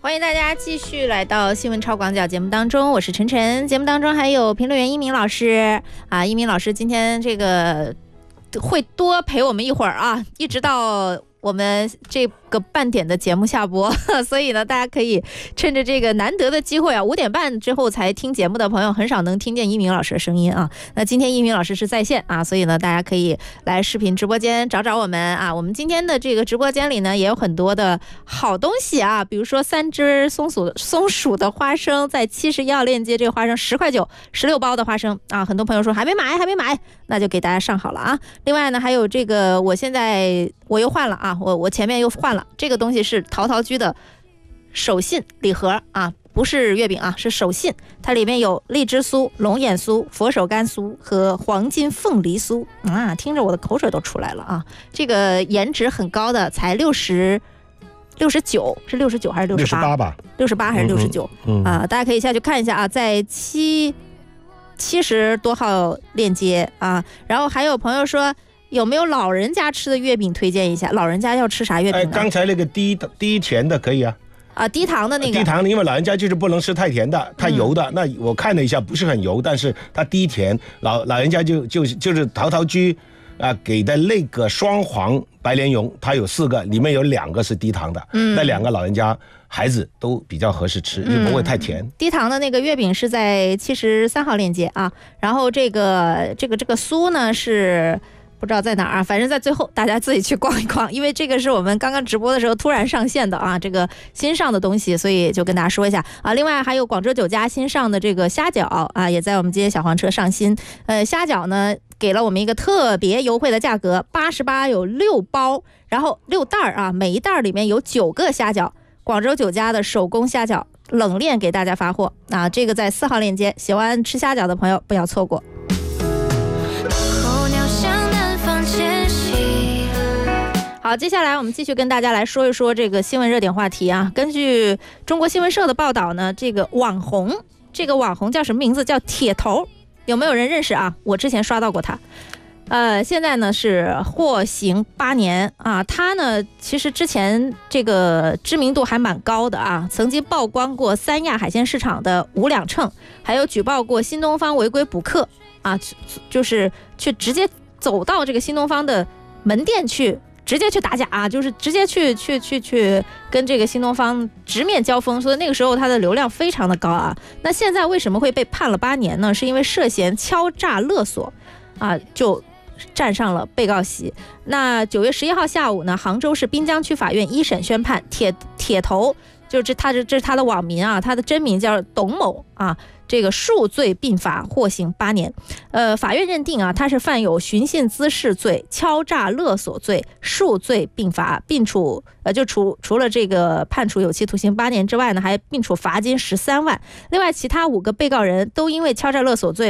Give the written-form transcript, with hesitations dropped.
欢迎大家继续来到新闻超广角节目当中，我是晨晨。节目当中还有评论员一鸣老师啊，一鸣老师今天这个会多陪我们一会儿啊，一直到我们这个半点的节目下播，所以呢，大家可以趁着这个难得的机会啊，5点半之后才听节目的朋友很少能听见一鸣老师的声音啊。那今天一鸣老师是在线啊，所以呢，大家可以来视频直播间找找我们啊。我们今天的这个直播间里呢，也有很多的好东西啊，比如说3只松鼠的花生，在71号链接这个花生10块9 16包的花生啊，很多朋友说还没买，那就给大家上好了啊。另外呢，还有这个我又换了啊，我前面又换了，这个东西是陶陶居的手信礼盒啊，不是月饼啊，是手信，它里面有荔枝酥、龙眼酥、佛手柑酥和黄金凤梨酥啊，听着我的口水都出来了啊。这个颜值很高的才69，是69还是68 吧 ？68还是69啊？大家可以下去看一下啊，在70多号链接啊。然后还有朋友说，有没有老人家吃的月饼推荐一下？老人家要吃啥月饼呢？ 刚才那个低甜的可以啊。 低糖的那个。低糖的，因为老人家就是不能吃太甜的、太油的。那我看了一下，不是很油，但是它低甜。老人家就是陶陶居给的那个双黄白莲蓉，它有4个，里面有2个是低糖的。那2个老人家孩子都比较合适吃，就不会太甜。 低糖的那个月饼是在73号链接啊。然后这个酥呢是不知道在哪儿啊，反正在最后大家自己去逛一逛，因为这个是我们刚刚直播的时候突然上线的啊，这个新上的东西，所以就跟大家说一下啊。另外还有广州酒家新上的这个虾饺啊，也在我们今天小黄车上新。虾饺呢给了我们一个特别优惠的价格，88有6包，然后6袋啊，每一袋里面有9个虾饺，广州酒家的手工虾饺冷链给大家发货啊，这个在4号链接，喜欢吃虾饺的朋友不要错过。好，接下来我们继续跟大家来说一说这个新闻热点话题啊。根据中国新闻社的报道呢，这个网红叫什么名字？叫铁头，有没有人认识啊？我之前刷到过他。现在呢是获刑8年啊。他呢其实之前这个知名度还蛮高的啊，曾经曝光过三亚海鲜市场的5两秤，还有举报过新东方违规补课啊，就是去直接走到这个新东方的门店去。直接去打假啊，就是直接去跟这个新东方直面交锋，所以那个时候他的流量非常的高啊。那现在为什么会被判了8年呢？是因为涉嫌敲诈勒索啊，就站上了被告席。那9月11号下午呢，杭州市滨江区法院一审宣判铁头，这是他的网名啊，他的真名叫董某啊。这个数罪并罚，获刑8年。法院认定啊，他是犯有寻衅滋事罪、敲诈勒索罪，数罪并罚，并处除了这个判处有期徒刑8年之外呢，还并处罚金13万。另外，其他5个被告人都因为敲诈勒索罪